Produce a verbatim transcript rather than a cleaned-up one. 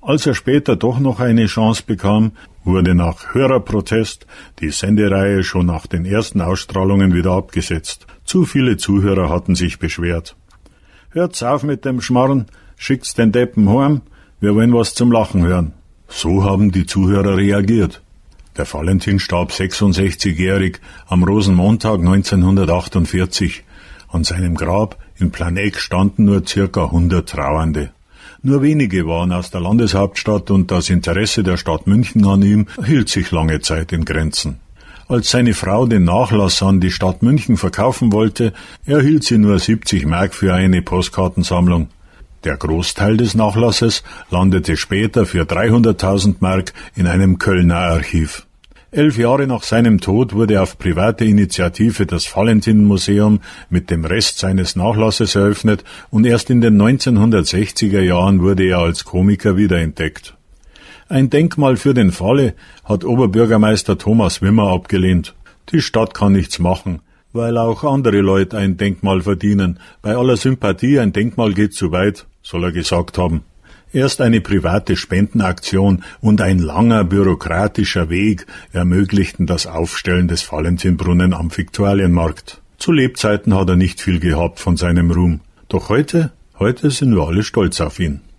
Als er später doch noch eine Chance bekam, wurde nach Hörerprotest die Sendereihe schon nach den ersten Ausstrahlungen wieder abgesetzt. Zu viele Zuhörer hatten sich beschwert. »Hört's auf mit dem Schmarrn, schickt's den Deppen heim, wir wollen was zum Lachen hören.« So haben die Zuhörer reagiert. Der Valentin starb sechsundsechzigjährig am Rosenmontag neunzehnhundertachtundvierzig. An seinem Grab in Planegg standen nur circa hundert Trauernde. Nur wenige waren aus der Landeshauptstadt und das Interesse der Stadt München an ihm hielt sich lange Zeit in Grenzen. Als seine Frau den Nachlass an die Stadt München verkaufen wollte, erhielt sie nur siebzig Mark für eine Postkartensammlung. Der Großteil des Nachlasses landete später für dreihunderttausend Mark in einem Kölner Archiv. Elf Jahre nach seinem Tod wurde auf private Initiative das Valentin-Museum mit dem Rest seines Nachlasses eröffnet und erst in den neunzehnhundertsechziger Jahren wurde er als Komiker wiederentdeckt. Ein Denkmal für den Falle hat Oberbürgermeister Thomas Wimmer abgelehnt. Die Stadt kann nichts machen, weil auch andere Leute ein Denkmal verdienen. Bei aller Sympathie, ein Denkmal geht zu weit, soll er gesagt haben. Erst eine private Spendenaktion und ein langer bürokratischer Weg ermöglichten das Aufstellen des Valentinbrunnen am Viktualienmarkt. Zu Lebzeiten hat er nicht viel gehabt von seinem Ruhm. Doch heute, heute sind wir alle stolz auf ihn.